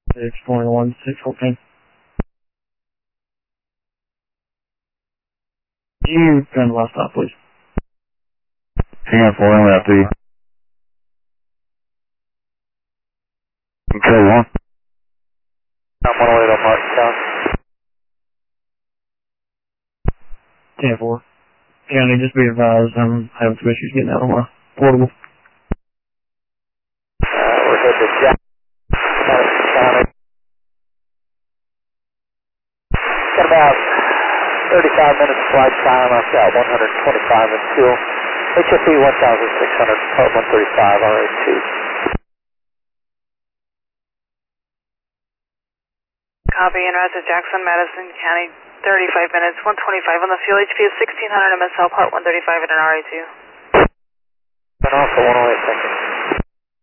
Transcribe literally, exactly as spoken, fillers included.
six twenty-one, six fourteen. You turn the last stop, please. Hang on for one after you. Okay, one. I'm one oh eight on Martin Town. ten four. County, just be advised, I'm having some issues getting out of my portable. Uh, we're headed to Jack. Madison County. Got about thirty-five minutes flight time. I've got one hundred twenty-five in fuel. H F E one thousand six hundred, part one thirty-five, R A two. Copy, and rise to Jackson, Madison County, thirty-five minutes, one twenty-five on the fuel. H P is sixteen hundred M S L, part one thirty-five, and an R A two. And also one oh eight, thank you.